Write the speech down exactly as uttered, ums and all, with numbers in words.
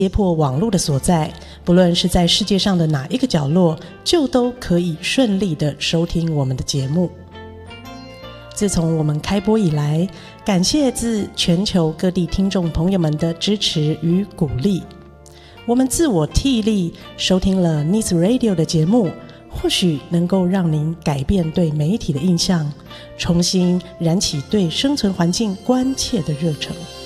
跌破网络的所在，不论是在世界上的哪一个角落，就都可以顺利的收听我们的节目。自从我们开播以来，感谢自全球各地听众朋友们的支持与鼓励，我们自我替力收听了 News Radio 的节目，或许能够让您改变对媒体的印象，重新燃起对生存环境关切的热忱。